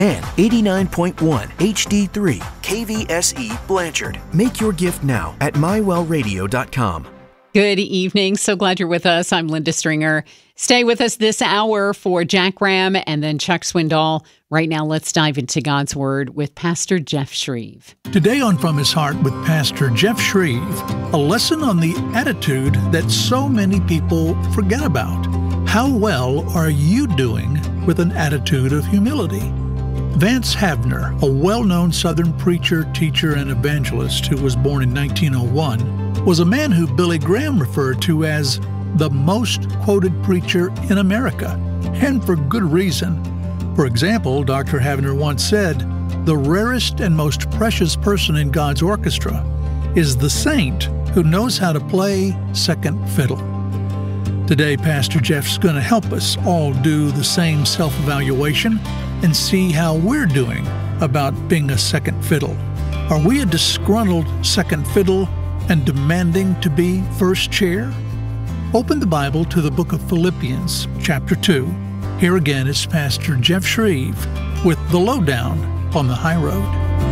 and 89.1 HD3 KVSE Blanchard. Make your gift now at mywellradio.com. Good evening. So glad you're with us. I'm Linda Stringer. Stay with us this hour for Jack Graham and then Chuck Swindoll. Right now, let's dive into God's Word with Pastor Jeff Shreve. Today on From His Heart with Pastor Jeff Shreve, a lesson on the attitude that so many people forget about. How well are you doing with an attitude of humility? Vance Havner, a well-known Southern preacher, teacher, and evangelist who was born in 1901, was a man who Billy Graham referred to as the most quoted preacher in America, and for good reason. For example, Dr. Havner once said, "The rarest and most precious person in God's orchestra is the saint who knows how to play second fiddle." Today, Pastor Jeff's going to help us all do the same self-evaluation and see how we're doing about being a second fiddle. Are we a disgruntled second fiddle and demanding to be first chair? Open the Bible to the book of Philippians, chapter 2. Here again is Pastor Jeff Shreve with the lowdown on the high road.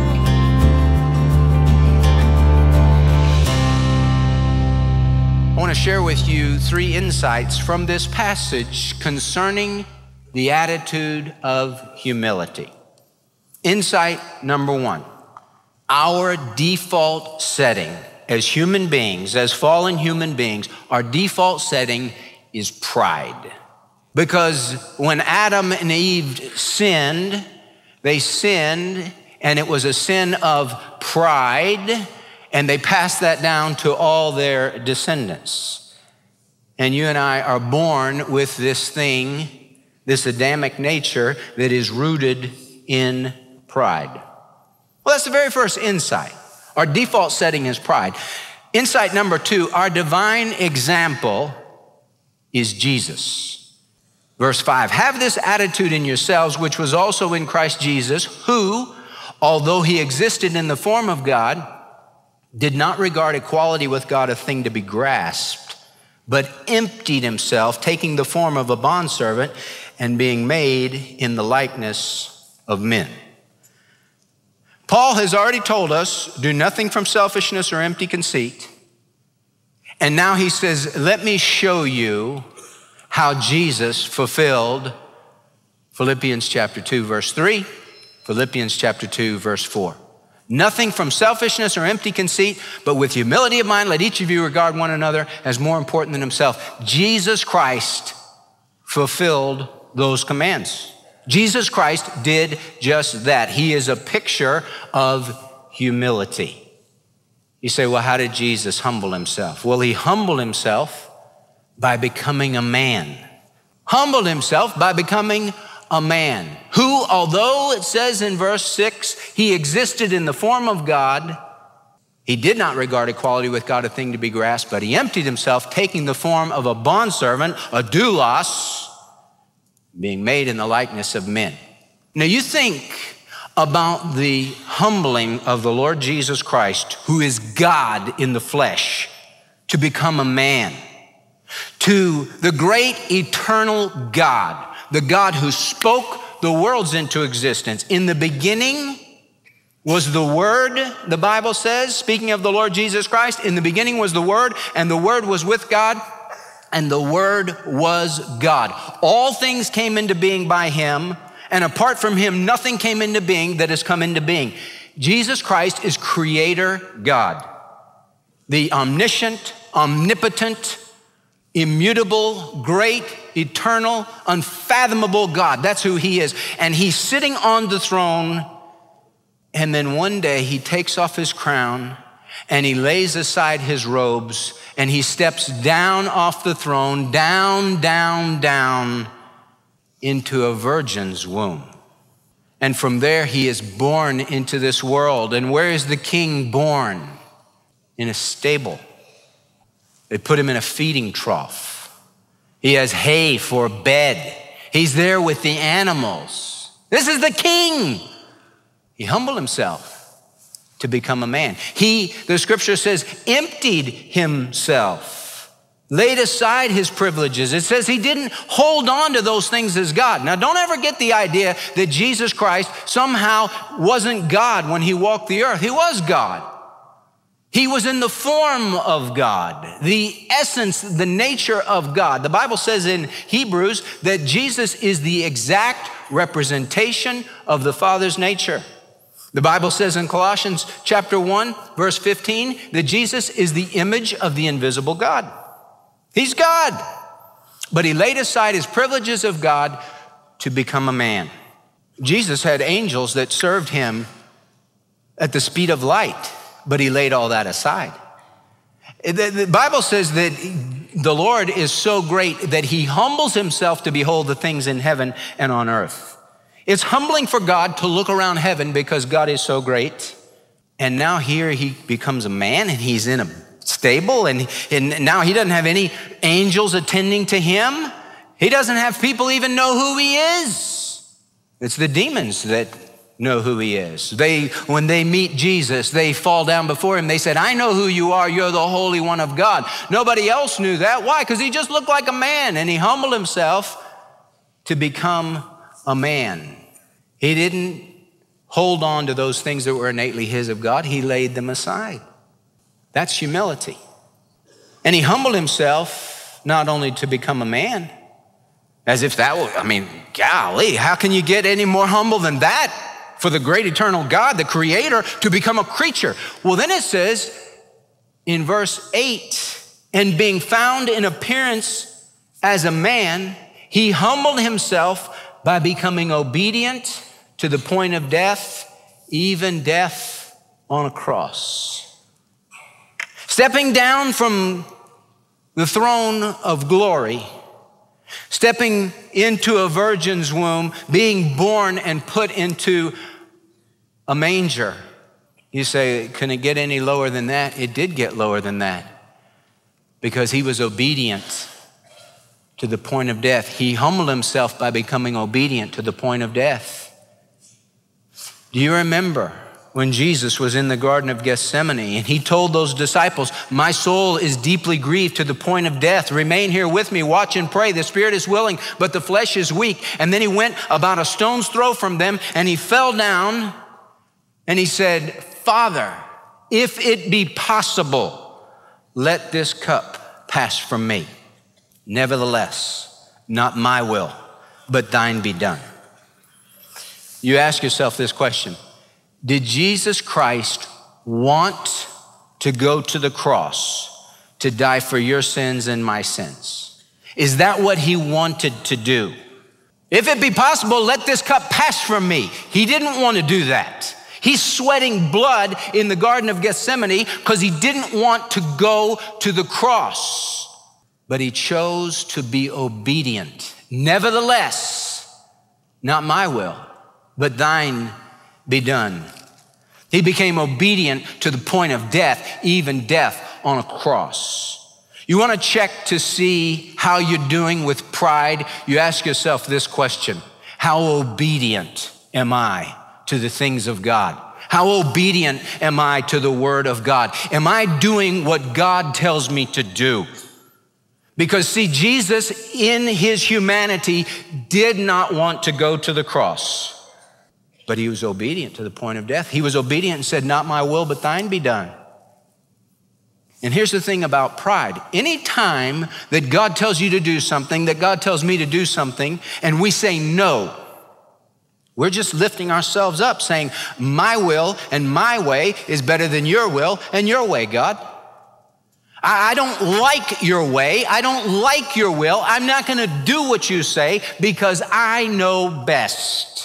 I want to share with you 3 insights from this passage concerning the attitude of humility. Insight number 1, our default setting as human beings, as fallen human beings, our default setting is pride. Because when Adam and Eve sinned, they sinned, and it was a sin of pride, and they passed that down to all their descendants. And you and I are born with this thing, this Adamic nature that is rooted in pride. Well, that's the very first insight. Our default setting is pride. Insight number 2, our divine example is Jesus. Verse 5, have this attitude in yourselves, which was also in Christ Jesus, who, although he existed in the form of God, did not regard equality with God a thing to be grasped, but emptied himself, taking the form of a bondservant and being made in the likeness of men. Paul has already told us, do nothing from selfishness or empty conceit. And now he says, let me show you how Jesus fulfilled Philippians chapter 2, verse 3, Philippians chapter 2, verse 4. Nothing from selfishness or empty conceit, but with humility of mind, let each of you regard one another as more important than himself. Jesus Christ fulfilled those commands. Jesus Christ did just that. He is a picture of humility. You say, well, how did Jesus humble himself? Well, he humbled himself by becoming a man. Humbled himself by becoming a man who, although it says in verse 6, he existed in the form of God, he did not regard equality with God a thing to be grasped, but he emptied himself, taking the form of a bondservant, a doulos, being made in the likeness of men. Now you think about the humbling of the Lord Jesus Christ, who is God in the flesh, to become a man, to the great eternal God, the God who spoke the worlds into existence. In the beginning was the Word, the Bible says, speaking of the Lord Jesus Christ, in the beginning was the Word, and the Word was with God, and the Word was God. All things came into being by him, and apart from him, nothing came into being that has come into being. Jesus Christ is Creator God, the omniscient, omnipotent, immutable, great, eternal, unfathomable God. That's who he is. And he's sitting on the throne, and then one day he takes off his crown and he lays aside his robes and he steps down off the throne, down, down, down into a virgin's womb. And from there he is born into this world. And where is the king born? In a stable. They put him in a feeding trough. He has hay for bed. He's there with the animals. This is the king. He humbled himself to become a man. He, the scripture says, emptied himself. laid aside his privileges. It says he didn't hold on to those things as God. Now, don't ever get the idea that Jesus Christ somehow wasn't God when he walked the earth. He was God. He was in the form of God, the essence, the nature of God. The Bible says in Hebrews that Jesus is the exact representation of the Father's nature. The Bible says in Colossians chapter 1, verse 15, that Jesus is the image of the invisible God. He's God, but he laid aside his privileges of God to become a man. Jesus had angels that served him at the speed of light, but he laid all that aside. The Bible says that the Lord is so great that he humbles himself to behold the things in heaven and on earth. It's humbling for God to look around heaven because God is so great. And now here he becomes a man and he's in a stable and now he doesn't have any angels attending to him. He doesn't have people even know who he is. It's the demons that know who he is. When they meet Jesus, they fall down before him. They said, I know who you are. You're the Holy One of God. Nobody else knew that. Why? Because he just looked like a man and he humbled himself to become a man. He didn't hold on to those things that were innately his of God. He laid them aside. That's humility. And he humbled himself not only to become a man, as if that were, golly, how can you get any more humble than that? For the great eternal God, the creator, to become a creature. Well, then it says in verse 8, and being found in appearance as a man, he humbled himself by becoming obedient to the point of death, even death on a cross. Stepping down from the throne of glory, stepping into a virgin's womb, being born and put into a manger. You say, can it get any lower than that? It did get lower than that because he was obedient to the point of death. He humbled himself by becoming obedient to the point of death. Do you remember when Jesus was in the Garden of Gethsemane and he told those disciples, my soul is deeply grieved to the point of death. Remain here with me, watch and pray. The spirit is willing, but the flesh is weak. And then he went about a stone's throw from them and he fell down and he said, Father, if it be possible, let this cup pass from me. Nevertheless, not my will, but thine be done. You ask yourself this question. Did Jesus Christ want to go to the cross to die for your sins and my sins? Is that what he wanted to do? If it be possible, let this cup pass from me. He didn't want to do that. He's sweating blood in the Garden of Gethsemane because he didn't want to go to the cross. But he chose to be obedient. Nevertheless, not my will, but thine be done. He became obedient to the point of death, even death on a cross. You want to check to see how you're doing with pride? You ask yourself this question: how obedient am I to the things of God? How obedient am I to the word of God? Am I doing what God tells me to do? Because see, Jesus in his humanity did not want to go to the cross. But he was obedient to the point of death. He was obedient and said, not my will, but thine be done. And here's the thing about pride. Anytime that God tells you to do something, that God tells me to do something, and we say no, we're just lifting ourselves up, saying, my will and my way is better than your will and your way, God. I don't like your way. I don't like your will. I'm not going to do what you say because I know best.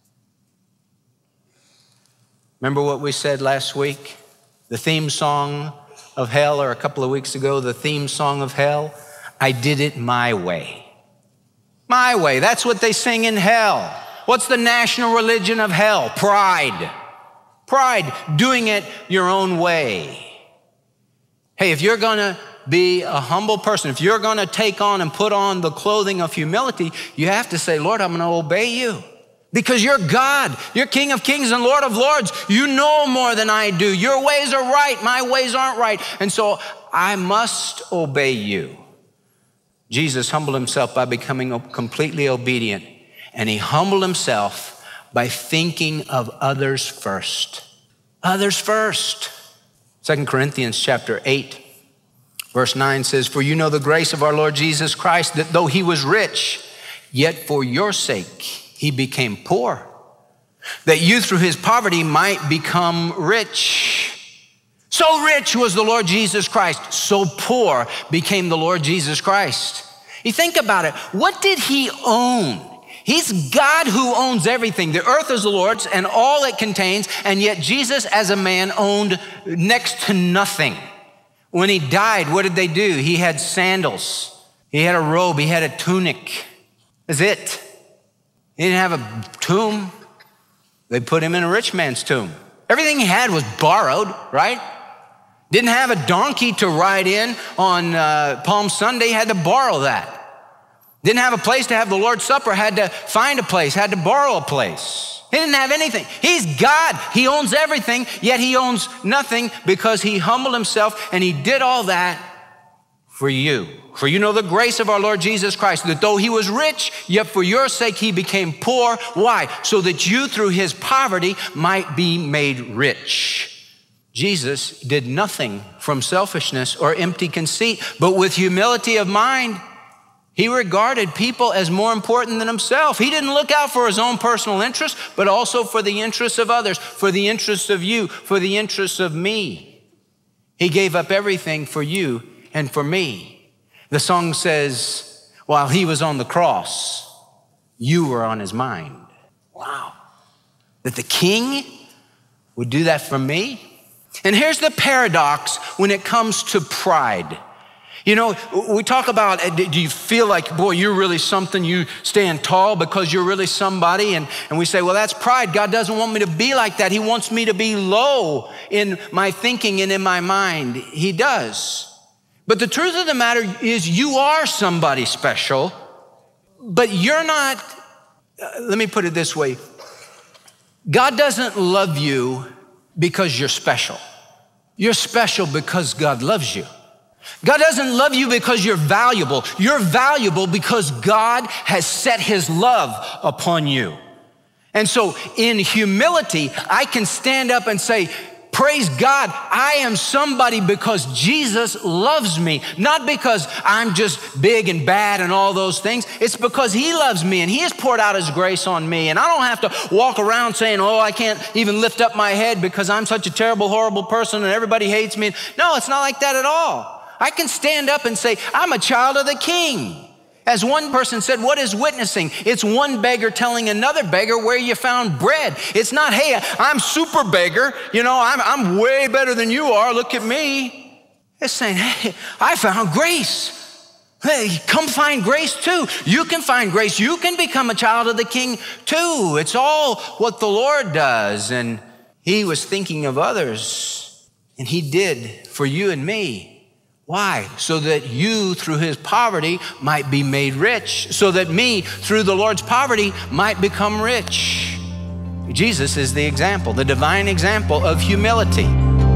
Remember what we said last week? The theme song of hell, or a couple of weeks ago, the theme song of hell. I did it my way. My way. That's what they sing in hell. What's the national religion of hell? Pride. Pride. Doing it your own way. Hey, if you're going to be a humble person, if you're going to take on and put on the clothing of humility, you have to say, Lord, I'm going to obey you. Because you're God, you're King of Kings and Lord of Lords. You know more than I do. Your ways are right, my ways aren't right. And so I must obey you. Jesus humbled himself by becoming completely obedient. And he humbled himself by thinking of others first. Others first. 2 Corinthians chapter 8, verse 9 says, "For you know the grace of our Lord Jesus Christ, that though he was rich, yet for your sake he became poor, that you through his poverty might become rich." So rich was the Lord Jesus Christ, so poor became the Lord Jesus Christ. You think about it, what did he own? He's God who owns everything. The earth is the Lord's and all it contains, and yet Jesus as a man owned next to nothing. When he died, what did they do? He had sandals, he had a robe, he had a tunic. That's it. He didn't have a tomb. They put him in a rich man's tomb. Everything he had was borrowed, right? Didn't have a donkey to ride in on Palm Sunday, had to borrow that. Didn't have a place to have the Lord's Supper, had to find a place, had to borrow a place. He didn't have anything. He's God. He owns everything, yet he owns nothing because he humbled himself and he did all that for you. For you know the grace of our Lord Jesus Christ, that though he was rich, yet for your sake he became poor. Why? So that you through his poverty might be made rich. Jesus did nothing from selfishness or empty conceit, but with humility of mind, he regarded people as more important than himself. He didn't look out for his own personal interests, but also for the interests of others, for the interests of you, for the interests of me. He gave up everything for you and for me. The song says, while he was on the cross, you were on his mind. Wow. That the king would do that for me? And here's the paradox when it comes to pride. You know, we talk about, do you feel like, boy, you're really something, you stand tall because you're really somebody? And we say, well, that's pride. God doesn't want me to be like that. He wants me to be low in my thinking and in my mind. He does. But the truth of the matter is you are somebody special, but you're not, let me put it this way. God doesn't love you because you're special. You're special because God loves you. God doesn't love you because you're valuable. You're valuable because God has set his love upon you. And so in humility, I can stand up and say, praise God, I am somebody because Jesus loves me, not because I'm just big and bad and all those things. It's because he loves me and he has poured out his grace on me. And I don't have to walk around saying, oh, I can't even lift up my head because I'm such a terrible, horrible person and everybody hates me. No, it's not like that at all. I can stand up and say, I'm a child of the King. As one person said, what is witnessing? It's one beggar telling another beggar where you found bread. It's not, hey, I'm super beggar. You know, I'm way better than you are. Look at me. It's saying, hey, I found grace. Hey, come find grace too. You can find grace. You can become a child of the King too. It's all what the Lord does. And he was thinking of others, and he did for you and me. Why? So that you, through his poverty, might be made rich. So that me, through the Lord's poverty, might become rich. Jesus is the example, the divine example of humility.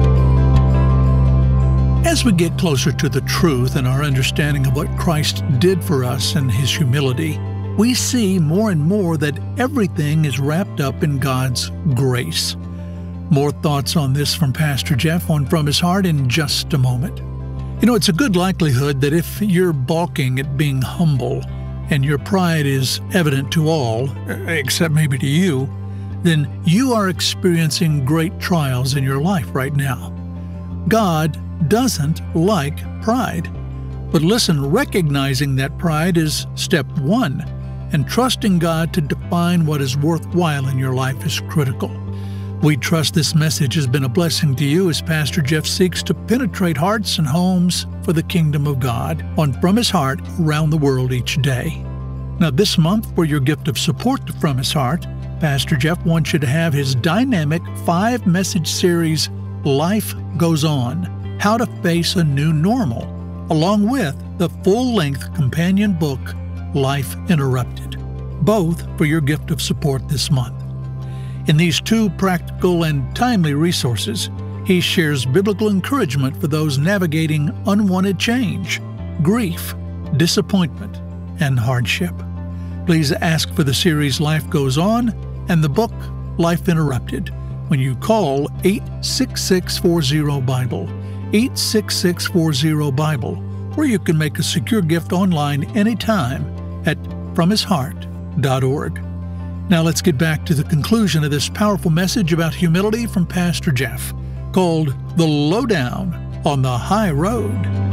As we get closer to the truth and our understanding of what Christ did for us in his humility, we see more and more that everything is wrapped up in God's grace. More thoughts on this from Pastor Jeff on From His Heart in just a moment. You know, it's a good likelihood that if you're balking at being humble and your pride is evident to all, except maybe to you, then you are experiencing great trials in your life right now. God doesn't like pride. But listen, recognizing that pride is step one, and trusting God to define what is worthwhile in your life is critical. We trust this message has been a blessing to you as Pastor Jeff seeks to penetrate hearts and homes for the kingdom of God on From His Heart around the world each day. Now this month, for your gift of support to From His Heart, Pastor Jeff wants you to have his dynamic 5-message series, Life Goes On, How to Face a New Normal, along with the full-length companion book, Life Interrupted, both for your gift of support this month. In these two practical and timely resources, he shares biblical encouragement for those navigating unwanted change, grief, disappointment, and hardship. Please ask for the series Life Goes On and the book Life Interrupted when you call 86640-BIBLE, 86640-BIBLE, or you can make a secure gift online anytime at FromHisHeart.org. Now let's get back to the conclusion of this powerful message about humility from Pastor Jeff, called The Lowdown on the High Road.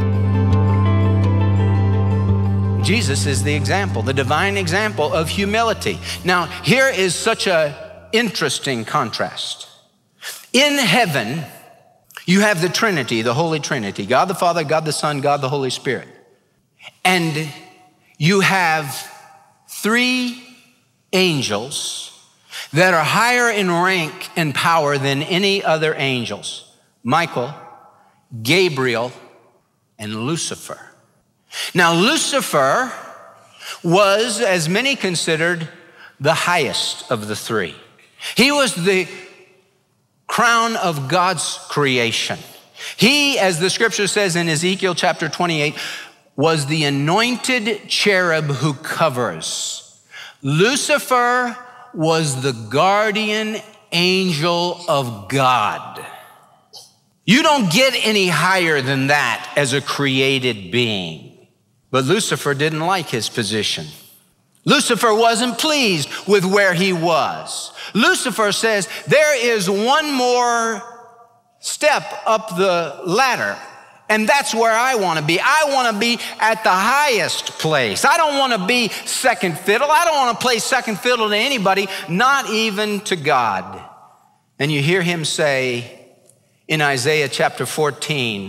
Jesus is the example, the divine example of humility. Now, here is such an interesting contrast. In heaven, you have the Trinity, the Holy Trinity, God the Father, God the Son, God the Holy Spirit. And you have 3 angels that are higher in rank and power than any other angels: Michael, Gabriel, and Lucifer. Now, Lucifer was, as many considered, the highest of the 3. He was the crown of God's creation. He, as the scripture says in Ezekiel chapter 28, was the anointed cherub who covers. Lucifer was the guardian angel of God. You don't get any higher than that as a created being. But Lucifer didn't like his position. Lucifer wasn't pleased with where he was. Lucifer says, there is one more step up the ladder, and that's where I want to be. I want to be at the highest place. I don't want to be second fiddle. I don't want to play second fiddle to anybody, not even to God. And you hear him say in Isaiah chapter 14,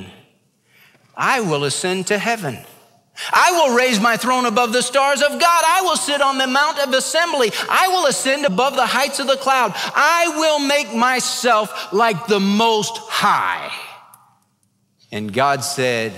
I will ascend to heaven. I will raise my throne above the stars of God. I will sit on the mount of assembly. I will ascend above the heights of the cloud. I will make myself like the Most High. And God said,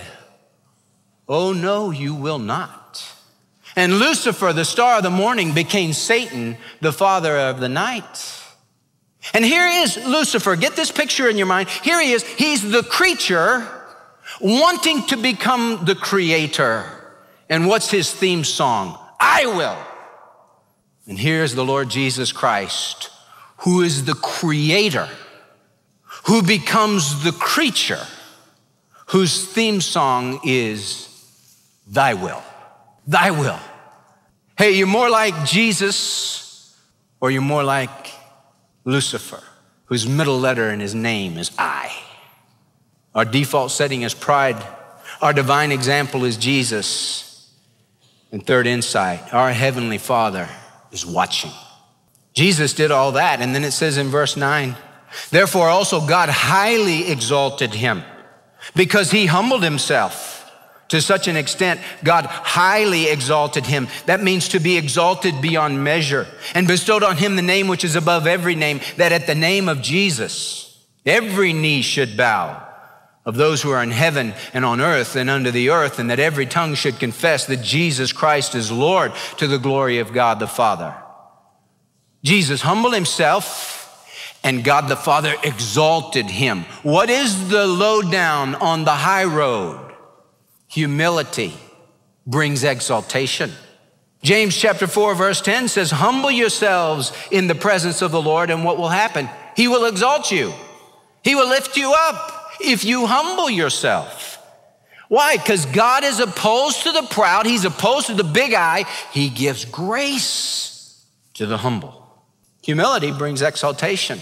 oh no, you will not. And Lucifer, the star of the morning, became Satan, the father of the night. And here is Lucifer. Get this picture in your mind. Here he is. He's the creature wanting to become the creator. And what's his theme song? I will. And here's the Lord Jesus Christ, who is the creator, who becomes the creature, whose theme song is Thy will. Thy will. Hey, you're more like Jesus, or you're more like Lucifer, whose middle letter in his name is I. Our default setting is pride. Our divine example is Jesus. And third insight, our Heavenly Father is watching. Jesus did all that. And then it says in verse 9, therefore also God highly exalted him because he humbled himself to such an extent. God highly exalted him. That means to be exalted beyond measure, and bestowed on him the name which is above every name, that at the name of Jesus, every knee should bow, of those who are in heaven and on earth and under the earth, and that every tongue should confess that Jesus Christ is Lord, to the glory of God the Father. Jesus humbled himself, and God the Father exalted him. What is the lowdown on the high road? Humility brings exaltation. James chapter 4 verse 10 says, humble yourselves in the presence of the Lord, and what will happen? He will exalt you. He will lift you up if you humble yourself. Why? Because God is opposed to the proud. He's opposed to the big eye. He gives grace to the humble. Humility brings exaltation.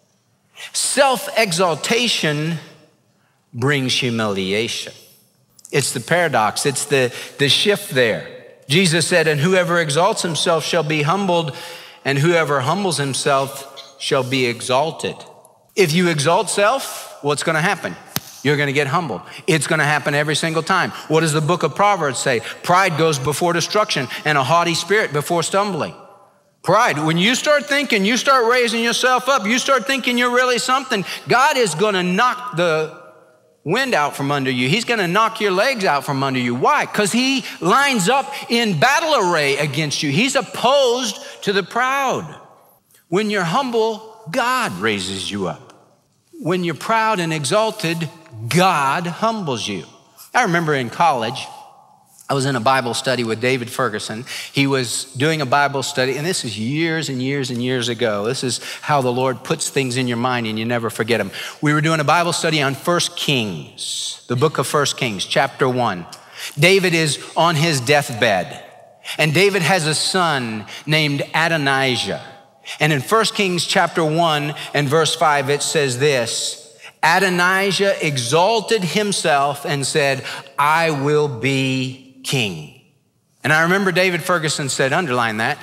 Self-exaltation brings humiliation. It's the paradox. It's the shift there. Jesus said, and whoever exalts himself shall be humbled, and whoever humbles himself shall be exalted. If you exalt self, what's going to happen? You're going to get humbled. It's going to happen every single time. What does the book of Proverbs say? Pride goes before destruction, and a haughty spirit before stumbling. Pride, when you start thinking, you start raising yourself up, you start thinking you're really something, God is going to knock the wind out from under you. He's going to knock your legs out from under you. Why? Because he lines up in battle array against you. He's opposed to the proud. When you're humble, God raises you up. When you're proud and exalted, God humbles you. I remember in college, I was in a Bible study with David Ferguson. He was doing a Bible study, and this is years and years and years ago. This is how the Lord puts things in your mind and you never forget them. We were doing a Bible study on 1 Kings, the book of 1 Kings, chapter 1. David is on his deathbed, and David has a son named Adonijah. And in 1 Kings chapter 1 and verse 5, it says this, Adonijah exalted himself and said, I will be king. And I remember David Ferguson said, underline that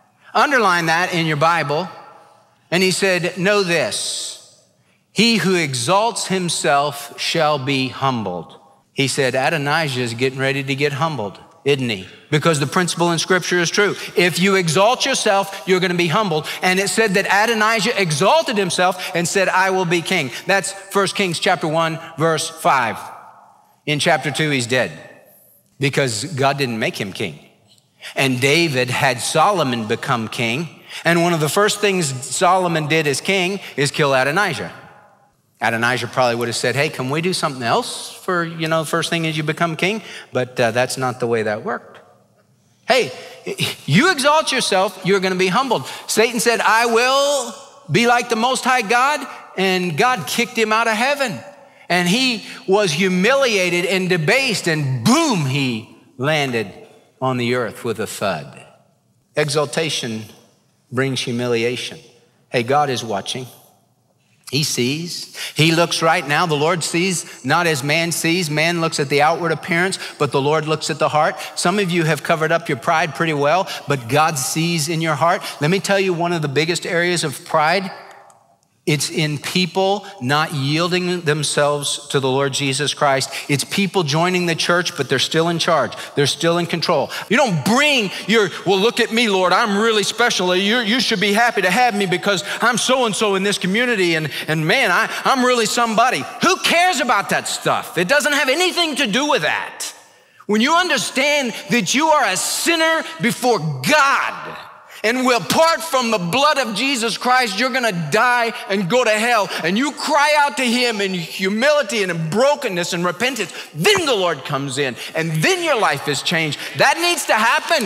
in your Bible. And he said, know this, he who exalts himself shall be humbled. He said, Adonijah is getting ready to get humbled, isn't he? Because the principle in Scripture is true. If you exalt yourself, you're going to be humbled. And it said that Adonijah exalted himself and said, I will be king. That's 1 Kings chapter 1, verse 5. In chapter 2, he's dead because God didn't make him king. And David had Solomon become king. And one of the first things Solomon did as king is kill Adonijah. Adonijah probably would have said, hey, can we do something else for, the first thing is you become king? But that's not the way that worked. Hey, you exalt yourself, you're going to be humbled. Satan said, I will be like the Most High God. And God kicked him out of heaven. And he was humiliated and debased, and boom, he landed on the earth with a thud. Exaltation brings humiliation. Hey, God is watching. He sees. He looks right now. The Lord sees not as man sees. Man looks at the outward appearance, but the Lord looks at the heart. Some of you have covered up your pride pretty well, but God sees in your heart. Let me tell you one of the biggest areas of pride. It's in people not yielding themselves to the Lord Jesus Christ. It's people joining the church, but they're still in charge. They're still in control. You don't bring well, look at me, Lord, I'm really special. You should be happy to have me because I'm so-and-so in this community. And man, I'm really somebody. Who cares about that stuff? It doesn't have anything to do with that. When you understand that you are a sinner before God, and apart from the blood of Jesus Christ, you're going to die and go to hell. And you cry out to him in humility and in brokenness and repentance. Then the Lord comes in and then your life is changed. That needs to happen.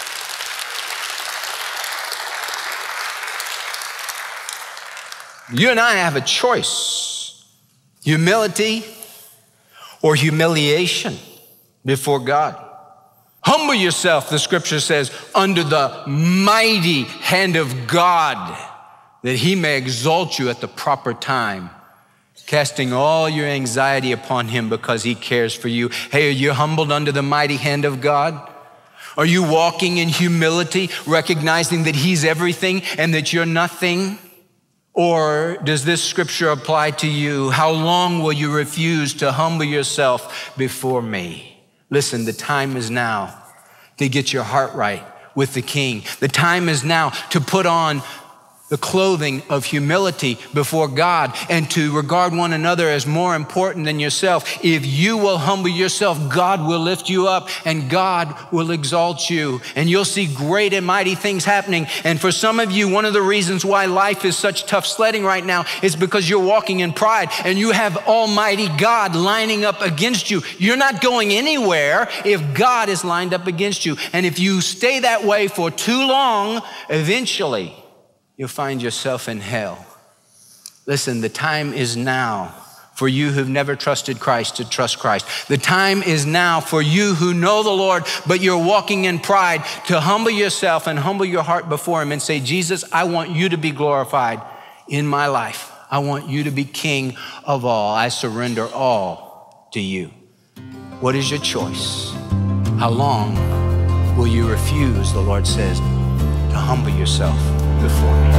You and I have a choice. Humility or humiliation before God. Humble yourself, the scripture says, under the mighty hand of God, that he may exalt you at the proper time, casting all your anxiety upon him because he cares for you. Hey, are you humbled under the mighty hand of God? Are you walking in humility, recognizing that he's everything and that you're nothing? Or does this scripture apply to you? How long will you refuse to humble yourself before me? Listen, the time is now to get your heart right with the King. The time is now to put on the clothing of humility before God and to regard one another as more important than yourself. If you will humble yourself, God will lift you up and God will exalt you. And you'll see great and mighty things happening. And for some of you, one of the reasons why life is such tough sledding right now is because you're walking in pride and you have Almighty God lining up against you. You're not going anywhere if God is lined up against you. And if you stay that way for too long, eventually you'll find yourself in hell. Listen, the time is now for you who've never trusted Christ to trust Christ. The time is now for you who know the Lord, but you're walking in pride, to humble yourself and humble your heart before him and say, Jesus, I want you to be glorified in my life. I want you to be King of all. I surrender all to you. What is your choice? How long will you refuse, the Lord says, to humble yourself before me?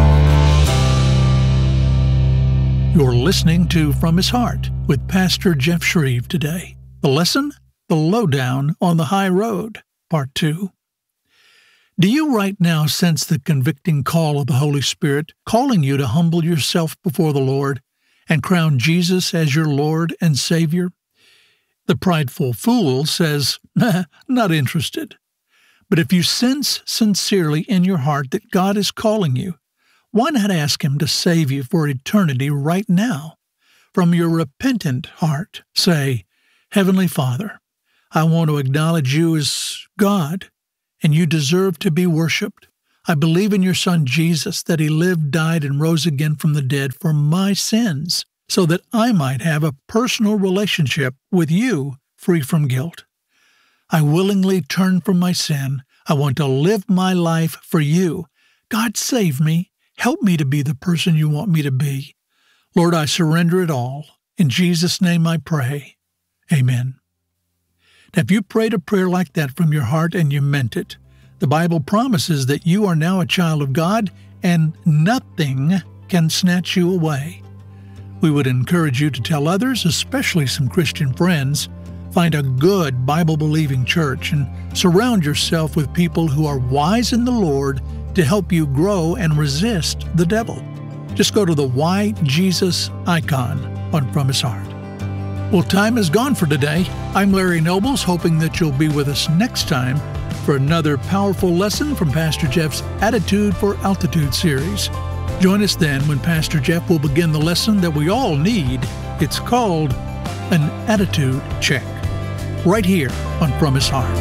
You're listening to From His Heart with Pastor Jeff Shreve today. The lesson, The Lowdown on the High Road, Part 2. Do you right now sense the convicting call of the Holy Spirit calling you to humble yourself before the Lord and crown Jesus as your Lord and Savior? The prideful fool says, not interested. But if you sense sincerely in your heart that God is calling you, why not ask him to save you for eternity right now? From your repentant heart, say, Heavenly Father, I want to acknowledge you as God, and you deserve to be worshiped. I believe in your Son Jesus, that he lived, died, and rose again from the dead for my sins, so that I might have a personal relationship with you free from guilt. I willingly turn from my sin. I want to live my life for you. God, save me. Help me to be the person you want me to be. Lord, I surrender it all. In Jesus' name I pray. Amen. Now, if you prayed a prayer like that from your heart and you meant it, the Bible promises that you are now a child of God and nothing can snatch you away. We would encourage you to tell others, especially some Christian friends. Find a good Bible-believing church and surround yourself with people who are wise in the Lord to help you grow and resist the devil. Just go to the Why Jesus icon on From His Heart. Well, time is gone for today. I'm Larry Nobles, hoping that you'll be with us next time for another powerful lesson from Pastor Jeff's Attitude for Altitude series. Join us then when Pastor Jeff will begin the lesson that we all need. It's called An Attitude Check, right here on From His Heart.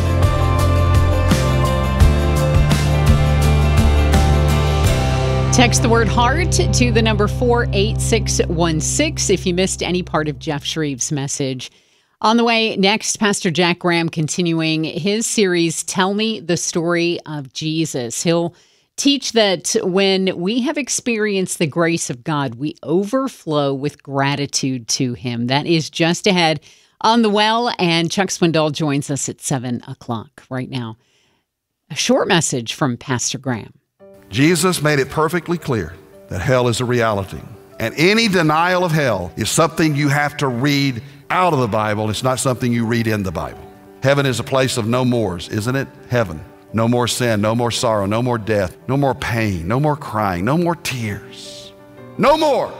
Text the word heart to the number 48616 if you missed any part of Jeff Shreve's message. On the way next, Pastor Jack Graham continuing his series, Tell Me the Story of Jesus. He'll teach that when we have experienced the grace of God, we overflow with gratitude to Him. That is just ahead on The Well, and Chuck Swindoll joins us at 7 o'clock right now. A short message from Pastor Graham. Jesus made it perfectly clear that hell is a reality. And any denial of hell is something you have to read out of the Bible. It's not something you read in the Bible. Heaven is a place of no mores, isn't it? Heaven. No more sin, no more sorrow, no more death, no more pain, no more crying, no more tears. No more.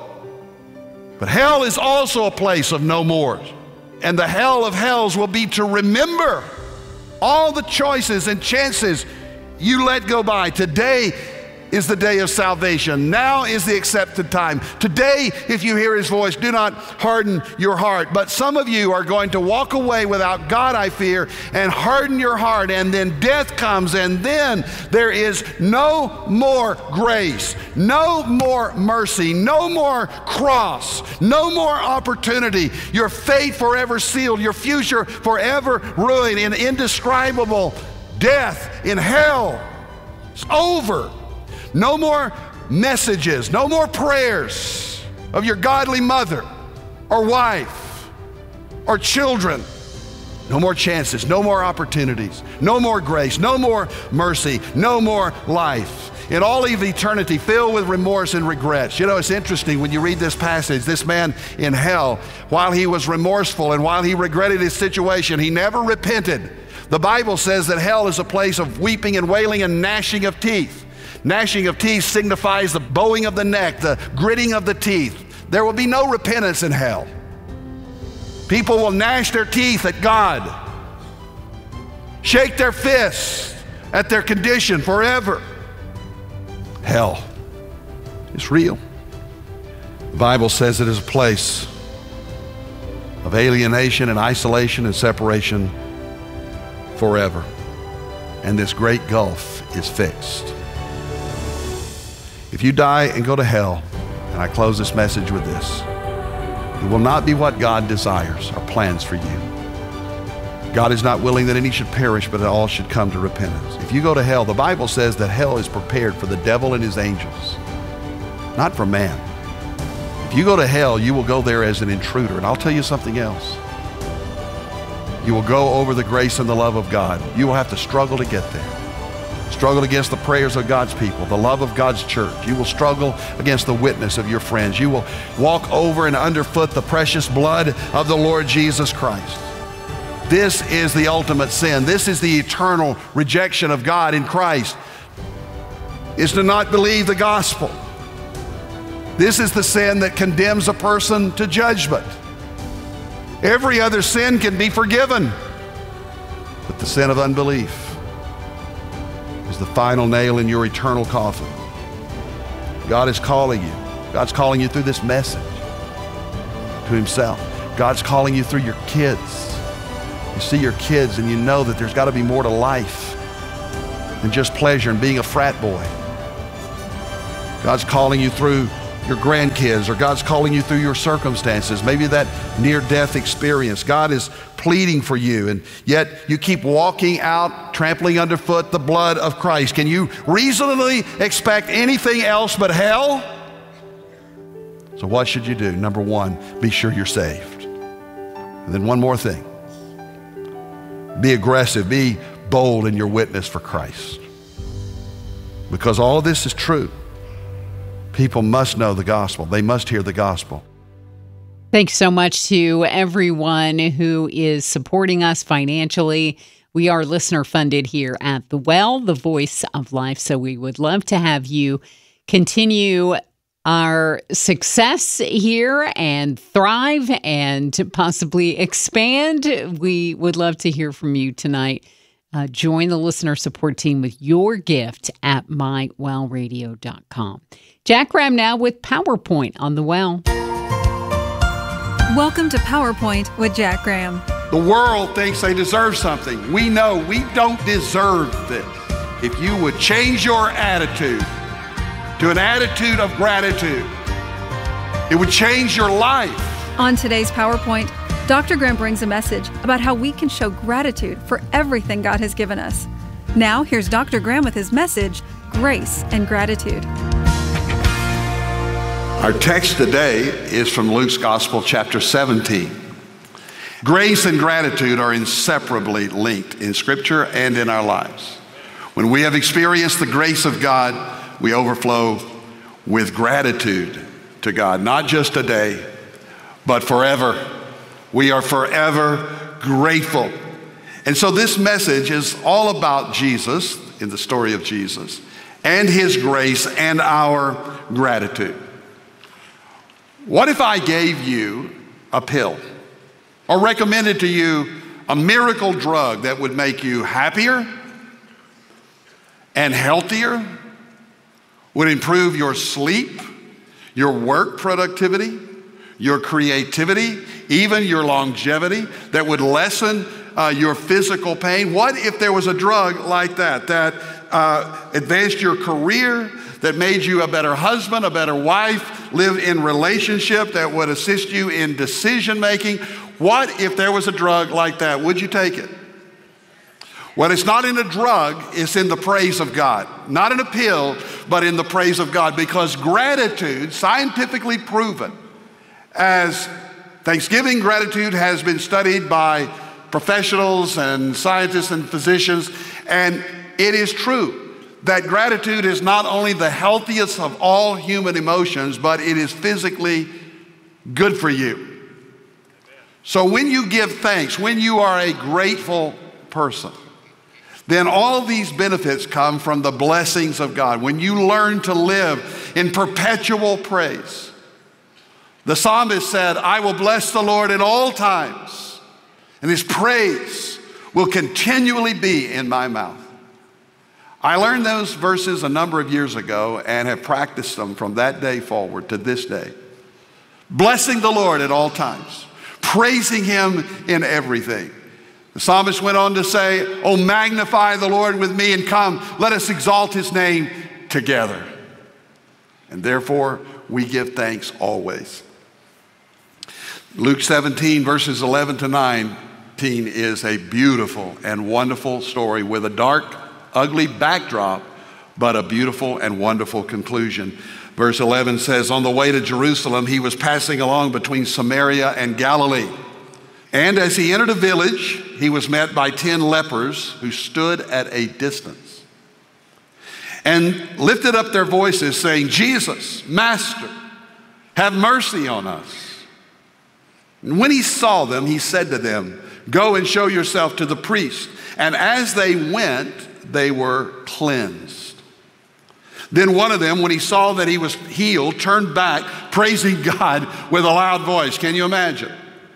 But hell is also a place of no mores. And the hell of hells will be to remember all the choices and chances you let go by. Today is the day of salvation. Now is the accepted time. Today, if you hear His voice, do not harden your heart. But some of you are going to walk away without God, I fear, and harden your heart, and then death comes, and then there is no more grace, no more mercy, no more cross, no more opportunity. Your fate forever sealed, your future forever ruined in indescribable death in hell. It's over. No more messages, no more prayers of your godly mother or wife or children. No more chances, no more opportunities, no more grace, no more mercy, no more life. In all of eternity filled with remorse and regrets. You know, it's interesting when you read this passage, this man in hell, while he was remorseful and while he regretted his situation, he never repented. The Bible says that hell is a place of weeping and wailing and gnashing of teeth. Gnashing of teeth signifies the bowing of the neck, the gritting of the teeth. There will be no repentance in hell. People will gnash their teeth at God, shake their fists at their condition forever. Hell is real. The Bible says it is a place of alienation and isolation and separation forever. And this great gulf is fixed. If you die and go to hell, and I close this message with this, it will not be what God desires or plans for you. God is not willing that any should perish, but that all should come to repentance. If you go to hell, the Bible says that hell is prepared for the devil and his angels, not for man. If you go to hell, you will go there as an intruder. And I'll tell you something else. You will go over the grace and the love of God. You will have to struggle to get there. Struggle against the prayers of God's people, the love of God's church. You will struggle against the witness of your friends. You will walk over and underfoot the precious blood of the Lord Jesus Christ. This is the ultimate sin. This is the eternal rejection of God in Christ, is to not believe the gospel. This is the sin that condemns a person to judgment. Every other sin can be forgiven, but the sin of unbelief is the final nail in your eternal coffin. God is calling you. God's calling you through this message to Himself. God's calling you through your kids. You see your kids and you know that there's got to be more to life than just pleasure and being a frat boy. God's calling you through your grandkids, or God's calling you through your circumstances, maybe that near-death experience. God is pleading for you, and yet you keep walking out, trampling underfoot the blood of Christ. Can you reasonably expect anything else but hell? So what should you do? Number one, be sure you're saved. And then one more thing. Be aggressive, be bold in your witness for Christ. Because all of this is true. People must know the gospel. They must hear the gospel. Thanks so much to everyone who is supporting us financially. We are listener funded here at The Well, the voice of life. So we would love to have you continue our success here and thrive and possibly expand. We would love to hear from you tonight. Join the listener support team with your gift at mywellradio.com. Jack Graham now with PowerPoint on The Well. Welcome to PowerPoint with Jack Graham. The world thinks they deserve something. We know we don't deserve this. If you would change your attitude to an attitude of gratitude, it would change your life. On today's PowerPoint, Dr. Graham brings a message about how we can show gratitude for everything God has given us. Now, here's Dr. Graham with his message, Grace and Gratitude. Our text today is from Luke's Gospel, chapter 17. Grace and gratitude are inseparably linked in Scripture and in our lives. When we have experienced the grace of God, we overflow with gratitude to God, not just today, but forever. We are forever grateful. And so this message is all about Jesus, in the story of Jesus, and his grace and our gratitude. What if I gave you a pill or recommended to you a miracle drug that would make you happier and healthier, would improve your sleep, your work productivity, your creativity, even your longevity, that would lessen your physical pain? What if there was a drug like that, that advanced your career, that made you a better husband, a better wife, live in relationship, that would assist you in decision making? What if there was a drug like that? Would you take it? Well, it's not in a drug, it's in the praise of God. Not in a pill, but in the praise of God. Because gratitude, scientifically proven, as Thanksgiving gratitude has been studied by professionals and scientists and physicians, and it is true that gratitude is not only the healthiest of all human emotions, but it is physically good for you. So when you give thanks, when you are a grateful person, then all these benefits come from the blessings of God. When you learn to live in perpetual praise. The psalmist said, I will bless the Lord at all times, and his praise will continually be in my mouth. I learned those verses a number of years ago and have practiced them from that day forward to this day. Blessing the Lord at all times, praising him in everything. The psalmist went on to say, oh, magnify the Lord with me, and come, let us exalt his name together. And therefore, we give thanks always. Luke 17, verses 11 to 19 is a beautiful and wonderful story with a dark, ugly backdrop, but a beautiful and wonderful conclusion. Verse 11 says, on the way to Jerusalem, he was passing along between Samaria and Galilee. And as he entered a village, he was met by 10 lepers who stood at a distance and lifted up their voices, saying, Jesus, Master, have mercy on us. And when he saw them, he said to them, go and show yourself to the priest. And as they went, they were cleansed. Then one of them, when he saw that he was healed, turned back, praising God with a loud voice. Can you imagine?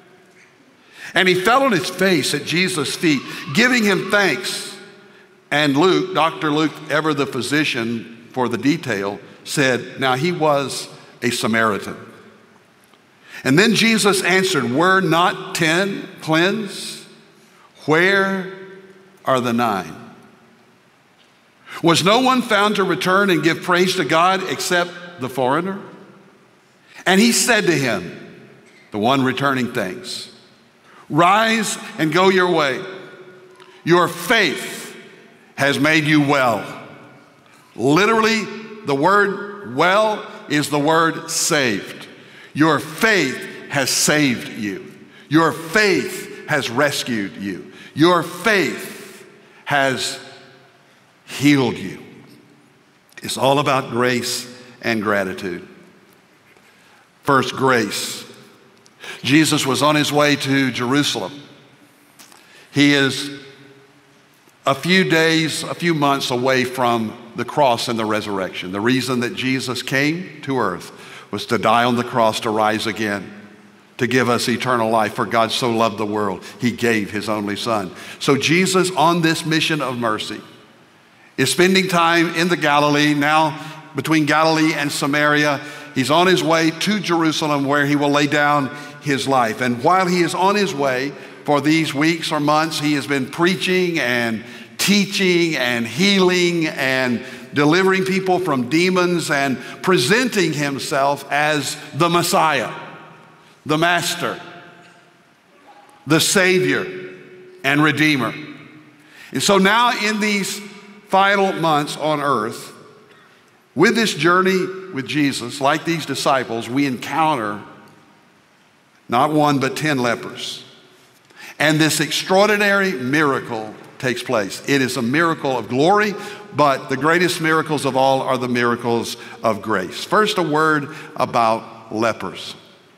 And he fell on his face at Jesus' feet, giving him thanks. And Luke, Dr. Luke, ever the physician for the detail, said, now he was a Samaritan. And then Jesus answered, were not 10 cleansed? Where are the 9? Was no one found to return and give praise to God except the foreigner? And he said to him, the one returning thanks, rise and go your way. Your faith has made you well. Literally, the word well is the word saved. Your faith has saved you. Your faith has rescued you. Your faith has healed you. It's all about grace and gratitude. First, grace. Jesus was on his way to Jerusalem. He is a few months away from the cross and the resurrection. The reason that Jesus came to earth was to die on the cross, to rise again, to give us eternal life. For God so loved the world, he gave his only son. So Jesus, on this mission of mercy, is spending time in the Galilee, now between Galilee and Samaria. He's on his way to Jerusalem where he will lay down his life. And while he is on his way, for these weeks or months, he has been preaching and teaching and healing and delivering people from demons and presenting himself as the Messiah, the Master, the Savior and Redeemer. And so now in these final months on earth, with this journey with Jesus, like these disciples, we encounter not 1 but 10 lepers. And this extraordinary miracle takes place. It is a miracle of glory, but the greatest miracles of all are the miracles of grace. First, a word about lepers.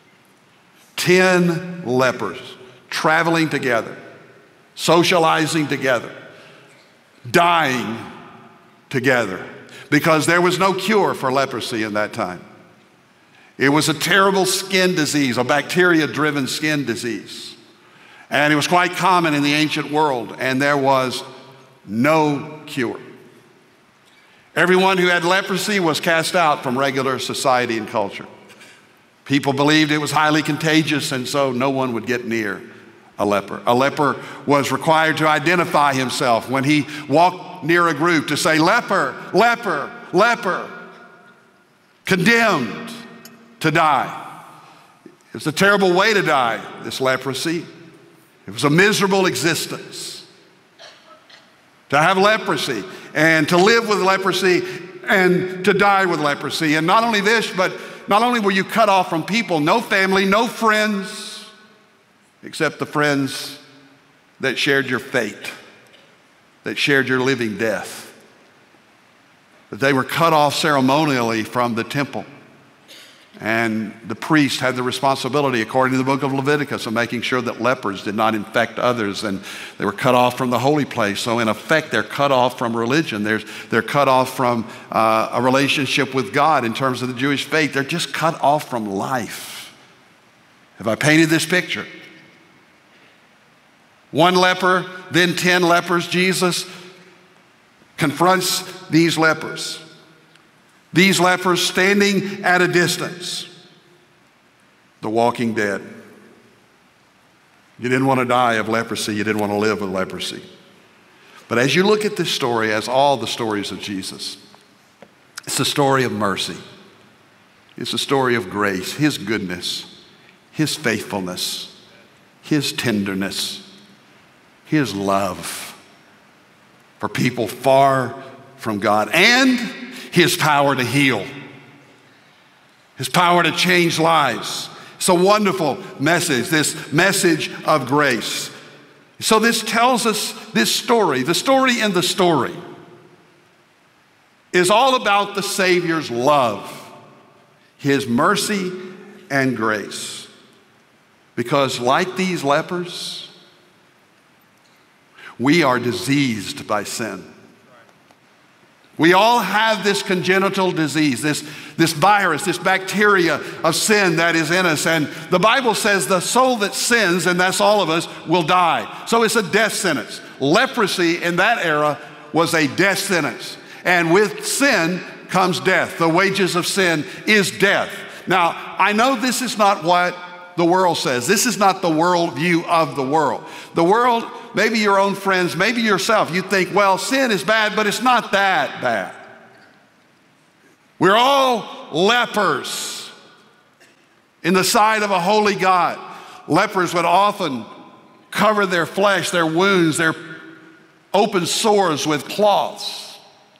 10 lepers traveling together, socializing together, dying together, because there was no cure for leprosy in that time. It was a terrible skin disease, a bacteria-driven skin disease. And it was quite common in the ancient world, and there was no cure. Everyone who had leprosy was cast out from regular society and culture. People believed it was highly contagious, and so no one would get near a leper. A leper was required to identify himself when he walked near a group, to say, leper, leper, leper, condemned to die. It was a terrible way to die, this leprosy. It was a miserable existence to have leprosy and to live with leprosy and to die with leprosy. And not only this, but not only were you cut off from people, no family, no friends, except the friends that shared your fate, that shared your living death. But they were cut off ceremonially from the temple. And the priest had the responsibility, according to the book of Leviticus, of making sure that lepers did not infect others, and they were cut off from the holy place. So in effect, they're cut off from religion. They're cut off from a relationship with God in terms of the Jewish faith. They're just cut off from life. Have I painted this picture? 1 leper, then 10 lepers. Jesus confronts these lepers. These lepers standing at a distance. The walking dead. You didn't want to die of leprosy. You didn't want to live with leprosy. But as you look at this story, as all the stories of Jesus, it's a story of mercy. It's a story of grace, his goodness, his faithfulness, his tenderness, his love for people far from God, and his power to heal, his power to change lives. It's a wonderful message, this message of grace. So this tells us this story. The story in the story is all about the Savior's love, his mercy and grace. Because like these lepers, we are diseased by sin. We all have this congenital disease, this virus, this bacteria of sin that is in us. And the Bible says the soul that sins, and that's all of us, will die. So it's a death sentence. Leprosy in that era was a death sentence. And with sin comes death. The wages of sin is death. Now, I know this is not what the world says. This is not the worldview of the world. The world, maybe your own friends, maybe yourself, you think, well, sin is bad, but it's not that bad. We're all lepers in the sight of a holy God. Lepers would often cover their flesh, their wounds, their open sores with cloths.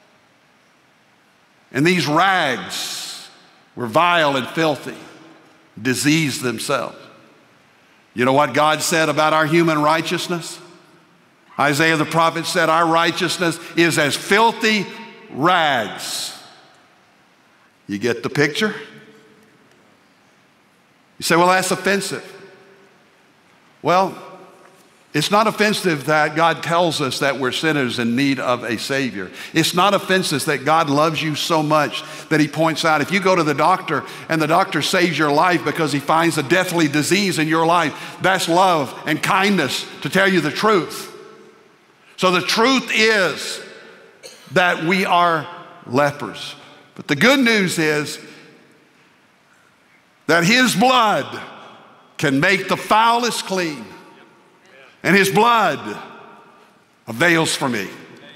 And these rags were vile and filthy, diseased themselves. You know what God said about our human righteousness? Isaiah the prophet said, our righteousness is as filthy rags. You get the picture? You say, well, that's offensive. Well, it's not offensive that God tells us that we're sinners in need of a Savior. It's not offensive that God loves you so much that He points out, if you go to the doctor and the doctor saves your life because he finds a deathly disease in your life, that's love and kindness to tell you the truth. So the truth is that we are lepers. But the good news is that His blood can make the foulest clean. And His blood avails for me.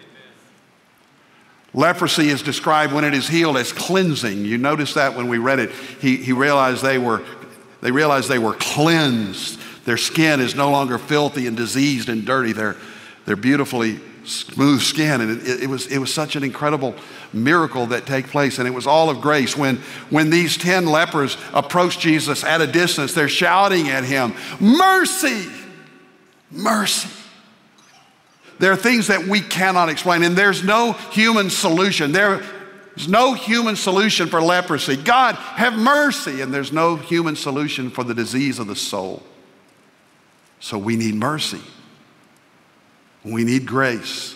Leprosy is described when it is healed as cleansing. You notice that when we read it. He realized they realized they were cleansed. Their skin is no longer filthy and diseased and dirty. They're beautifully smooth skin. And it was such an incredible miracle that take place. And it was all of grace. When these 10 lepers approached Jesus at a distance, they're shouting at Him, "Mercy! Mercy." There are things that we cannot explain, and there's no human solution. There's no human solution for leprosy. God, have mercy. And there's no human solution for the disease of the soul. So we need mercy. We need grace.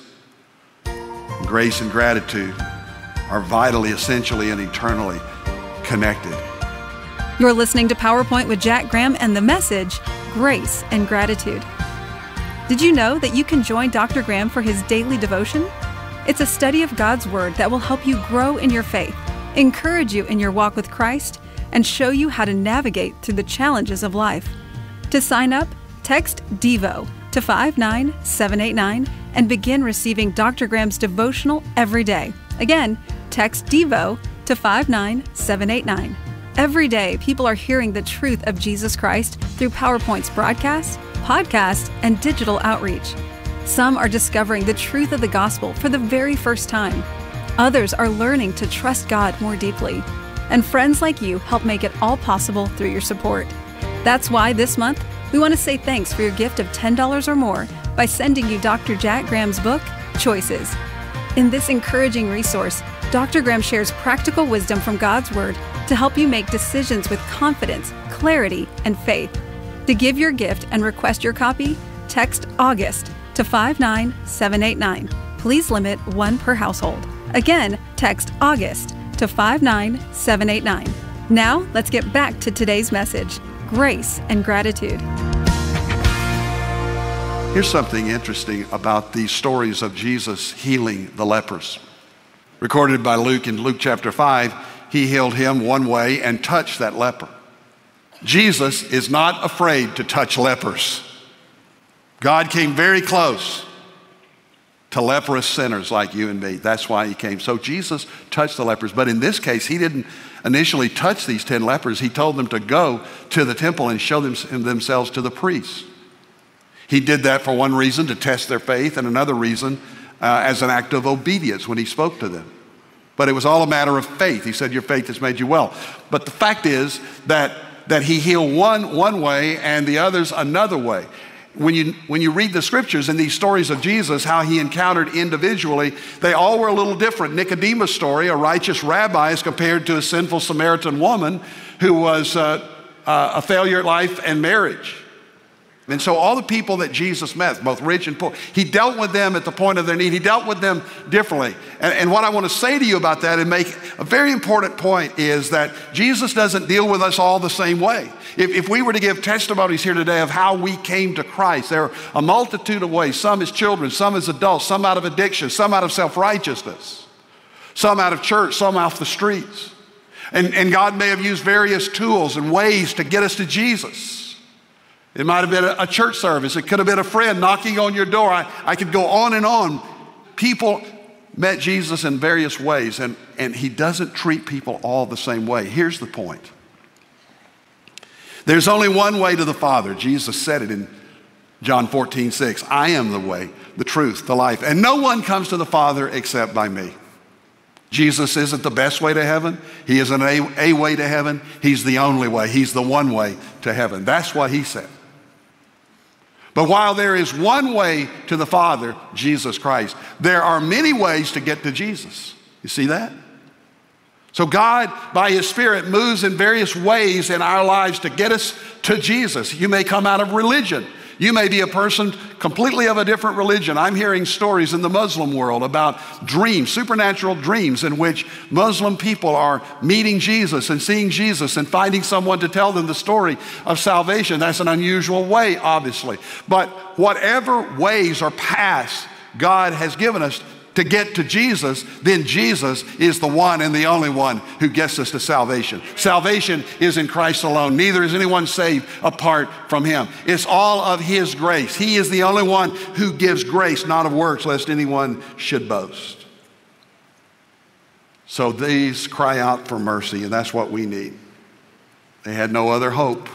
Grace and gratitude are vitally, essentially, and eternally connected. You're listening to PowerPoint with Jack Graham and the message, Grace and Gratitude. Did you know that you can join Dr. Graham for his daily devotion? It's a study of God's Word that will help you grow in your faith, encourage you in your walk with Christ, and show you how to navigate through the challenges of life. To sign up, text DEVO to 59789 and begin receiving Dr. Graham's devotional every day. Again, text DEVO to 59789. Every day, people are hearing the truth of Jesus Christ through PowerPoint's broadcast, podcast, and digital outreach. Some are discovering the truth of the gospel for the very first time. Others are learning to trust God more deeply. And friends like you help make it all possible through your support. That's why this month, we want to say thanks for your gift of $10 or more by sending you Dr. Jack Graham's book, Choices. In this encouraging resource, Dr. Graham shares practical wisdom from God's Word to help you make decisions with confidence, clarity, and faith. To give your gift and request your copy, text August to 59789. Please limit one per household. Again, text August to 59789. Now, let's get back to today's message, Grace and Gratitude. Here's something interesting about these stories of Jesus healing the lepers. Recorded by Luke in Luke chapter 5, He healed him one way and touched that leper. Jesus is not afraid to touch lepers. God came very close to leprous sinners like you and me. That's why He came. So Jesus touched the lepers. But in this case, He didn't initially touch these 10 lepers. He told them to go to the temple and show themselves to the priests. He did that for one reason, to test their faith, and another reason as an act of obedience when He spoke to them. But it was all a matter of faith. He said, your faith has made you well. But the fact is that He healed one way and the others another way. When you read the scriptures and these stories of Jesus, how He encountered individually, they all were a little different. Nicodemus' story, a righteous rabbi, is compared to a sinful Samaritan woman who was a failure at life and marriage. And so all the people that Jesus met, both rich and poor, He dealt with them at the point of their need. He dealt with them differently. And what I want to say to you about that and make a very important point is that Jesus doesn't deal with us all the same way. If we were to give testimonies here today of how we came to Christ, there are a multitude of ways, some as children, some as adults, some out of addiction, some out of self-righteousness, some out of church, some off the streets. And God may have used various tools and ways to get us to Jesus. It might have been a church service. It could have been a friend knocking on your door. I could go on and on. People met Jesus in various ways, and he doesn't treat people all the same way. Here's the point. There's only one way to the Father. Jesus said it in John 14:6. I am the way, the truth, the life, and no one comes to the Father except by me. Jesus isn't the best way to heaven. He isn't a way to heaven. He's the only way. He's the one way to heaven. That's what he said. But while there is one way to the Father, Jesus Christ, there are many ways to get to Jesus. You see that? So God, by his Spirit, moves in various ways in our lives to get us to Jesus. You may come out of religion. You may be a person completely of a different religion. I'm hearing stories in the Muslim world about dreams, supernatural dreams in which Muslim people are meeting Jesus and seeing Jesus and finding someone to tell them the story of salvation. That's an unusual way, obviously. But whatever ways or paths God has given us to get to Jesus, then Jesus is the one and the only one who gets us to salvation. Salvation is in Christ alone. Neither is anyone saved apart from him. It's all of his grace. He is the only one who gives grace, not of works, lest anyone should boast. So these cry out for mercy, and that's what we need. They had no other hope,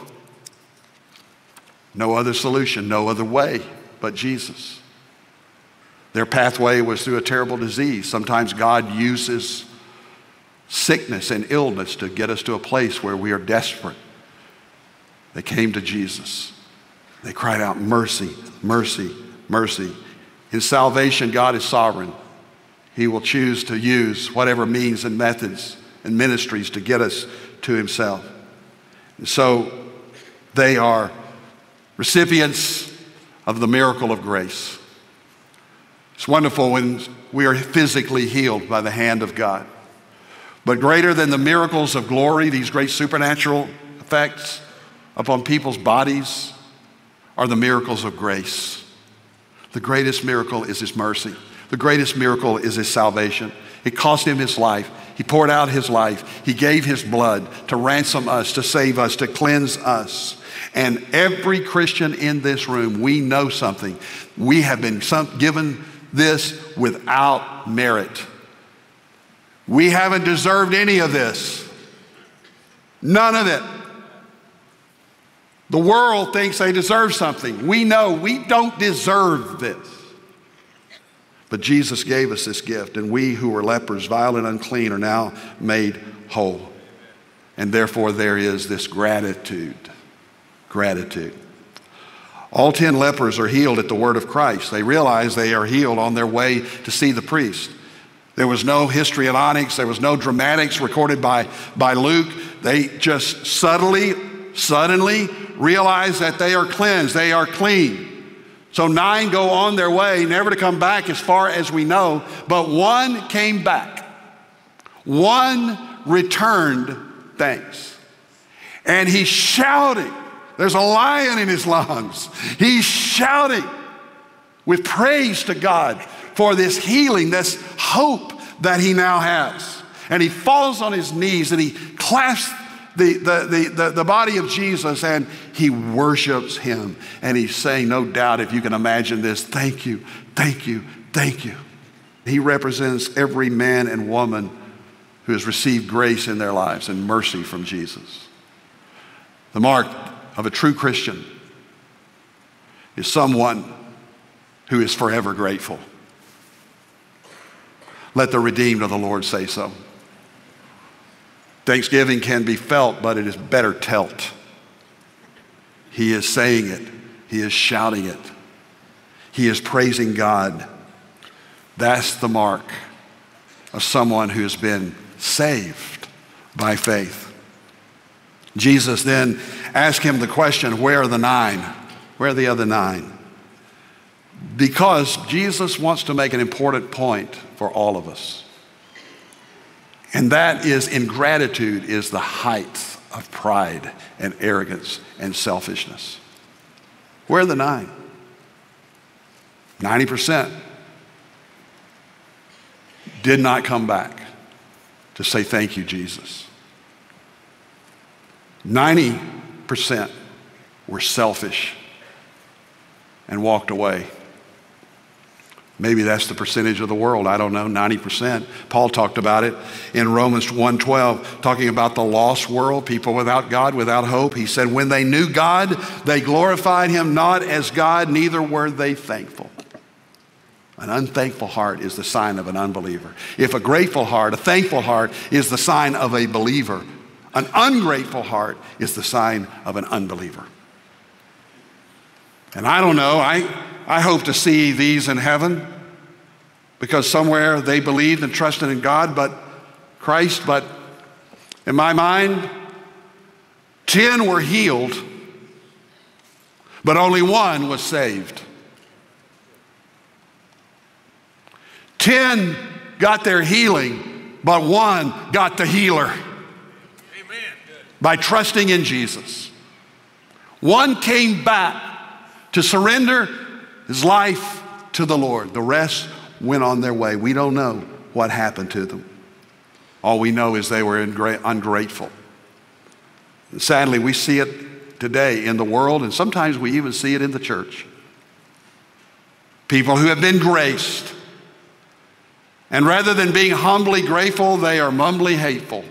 no other solution, no other way but Jesus. Their pathway was through a terrible disease. Sometimes God uses sickness and illness to get us to a place where we are desperate. They came to Jesus. They cried out, mercy, mercy, mercy. In salvation, God is sovereign. He will choose to use whatever means and methods and ministries to get us to himself. And so they are recipients of the miracle of grace. It's wonderful when we are physically healed by the hand of God. But greater than the miracles of glory, these great supernatural effects upon people's bodies, are the miracles of grace. The greatest miracle is his mercy. The greatest miracle is his salvation. It cost him his life. He poured out his life. He gave his blood to ransom us, to save us, to cleanse us. And every Christian in this room, we know something. We have been given this without merit. We haven't deserved any of this. None of it. The world thinks they deserve something. We know we don't deserve this. But Jesus gave us this gift, and we who were lepers, vile and unclean, are now made whole. And therefore there is this gratitude. Gratitude. All 10 lepers are healed at the word of Christ. They realize they are healed on their way to see the priest. There was no histrionics. There was no dramatics recorded by Luke. They just suddenly realize that they are cleansed. They are clean. So 9 go on their way, never to come back as far as we know. But 1 came back. 1 returned thanks. And he's shouting. There's a lion in his lungs. He's shouting with praise to God for this healing, this hope that he now has. And he falls on his knees and he clasps the body of Jesus and he worships him. And he's saying, no doubt, if you can imagine this, thank you, thank you, thank you. He represents every man and woman who has received grace in their lives and mercy from Jesus. The mark of a true Christian is someone who is forever grateful. Let the redeemed of the Lord say so. Thanksgiving can be felt, but it is better telt. He is saying it. He is shouting it. He is praising God. That's the mark of someone who has been saved by faith. Jesus then asked him the question, where are the 9? Where are the other 9? Because Jesus wants to make an important point for all of us. And that is, ingratitude is the height of pride and arrogance and selfishness. Where are the 9? 90% did not come back to say thank you, Jesus. 90% were selfish and walked away. Maybe that's the percentage of the world. I don't know, 90%. Paul talked about it in Romans 1:12, talking about the lost world, people without God, without hope. He said, when they knew God, they glorified him not as God, neither were they thankful. An unthankful heart is the sign of an unbeliever. If a grateful heart, a thankful heart, is the sign of a believer, an ungrateful heart is the sign of an unbeliever. And I don't know, I hope to see these in heaven, because somewhere they believed and trusted in God, but Christ, but in my mind, 10 were healed, but only 1 was saved. 10 got their healing, but 1 got the healer. Amen. By trusting in Jesus. 1 came back to surrender his life to the Lord. The rest went on their way. We don't know what happened to them. All we know is they were ungrateful. And sadly, we see it today in the world, and sometimes we even see it in the church. People who have been graced, and rather than being humbly grateful, they are mumbly hateful.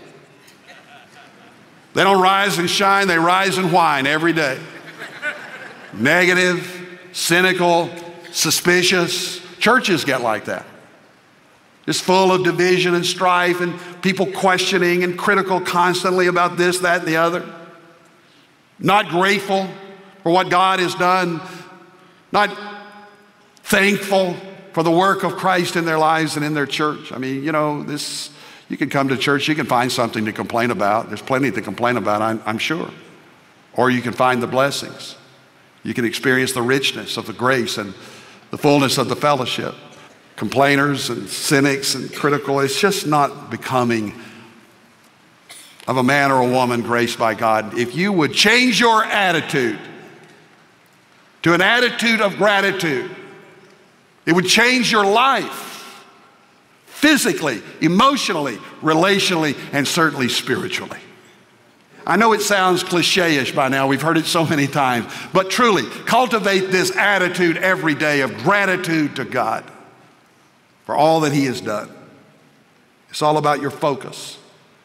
They don't rise and shine, they rise and whine every day. Negative, cynical, suspicious. Churches get like that. Just full of division and strife and people questioning and critical constantly about this, that, and the other. Not grateful for what God has done. Not thankful for the work of Christ in their lives and in their church. I mean, you know, you can come to church, you can find something to complain about. There's plenty to complain about, I'm sure. Or you can find the blessings. You can experience the richness of the grace and the fullness of the fellowship. Complainers and cynics and critical, it's just not becoming of a man or a woman graced by God. If you would change your attitude to an attitude of gratitude, it would change your life physically, emotionally, relationally, and certainly spiritually. I know it sounds cliche-ish by now. We've heard it so many times. But truly, cultivate this attitude every day of gratitude to God for all that he has done. It's all about your focus.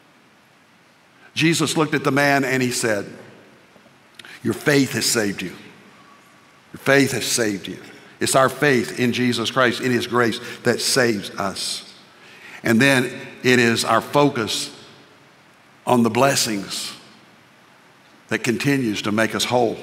Jesus looked at the man and he said, your faith has saved you. Your faith has saved you. It's our faith in Jesus Christ, in his grace, that saves us. And then it is our focus on the blessings that continues to make us whole.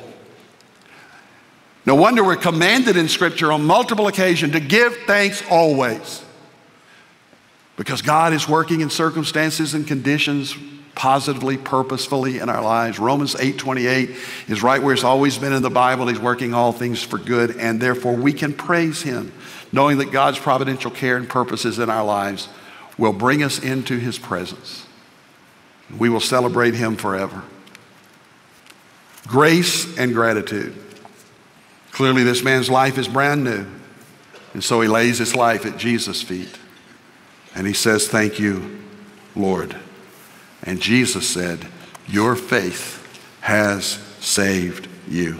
No wonder we're commanded in Scripture on multiple occasions to give thanks always, because God is working in circumstances and conditions positively, purposefully in our lives. Romans 8:28 is right where it's always been in the Bible. He's working all things for good, and therefore we can praise him, knowing that God's providential care and purposes in our lives will bring us into his presence. We will celebrate him forever. Grace and gratitude. Clearly this man's life is brand new, and so he lays his life at Jesus' feet, and he says, thank you, Lord. And Jesus said, your faith has saved you.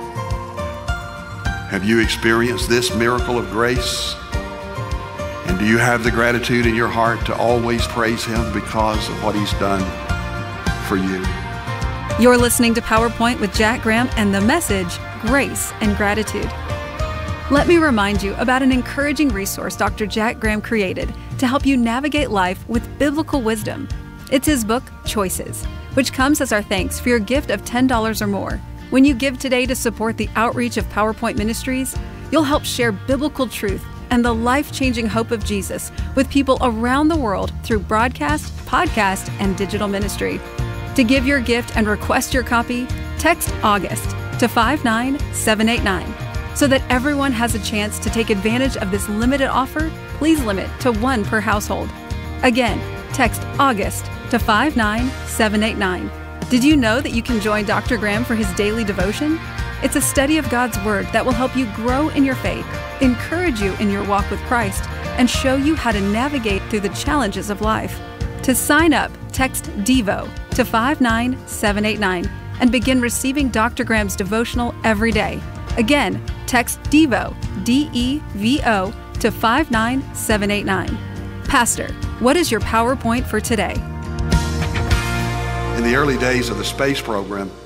Have you experienced this miracle of grace? And do you have the gratitude in your heart to always praise him because of what he's done for you? You're listening to PowerPoint with Jack Graham and the message, Grace and Gratitude. Let me remind you about an encouraging resource Dr. Jack Graham created to help you navigate life with biblical wisdom. It's his book, Choices, which comes as our thanks for your gift of $10 or more. When you give today to support the outreach of PowerPoint Ministries, you'll help share biblical truth and the life-changing hope of Jesus with people around the world through broadcast, podcast, and digital ministry. To give your gift and request your copy, text August to 59789. So that everyone has a chance to take advantage of this limited offer, please limit to 1 per household. Again, text August to 59789. Did you know that you can join Dr. Graham for his daily devotion? It's a study of God's Word that will help you grow in your faith, encourage you in your walk with Christ, and show you how to navigate through the challenges of life. To sign up, text DEVO to 59789 and begin receiving Dr. Graham's devotional every day. Again, text DEVO, D-E-V-O, to 59789. Pastor, what is your PowerPoint for today? In the early days of the space program,